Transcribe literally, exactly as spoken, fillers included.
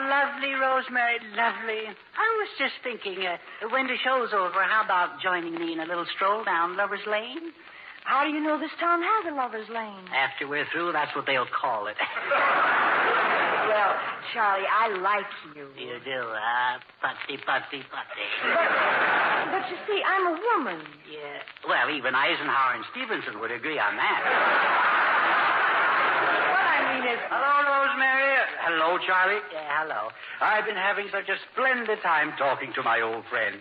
lovely, Rosemary, lovely. I was just thinking, uh, when the show's over, how about joining me in a little stroll down Lover's Lane? How do you know this town has a Lover's Lane? After we're through, that's what they'll call it. Well, Charlie, I like you. You do, huh? Putty, putty, putty. But, but you see, I'm a woman. Yeah. Well, even Eisenhower and Stevenson would agree on that. What I mean is... Hello, Rosemary. Hello, Charlie. Yeah, hello. I've been having such a splendid time talking to my old friend.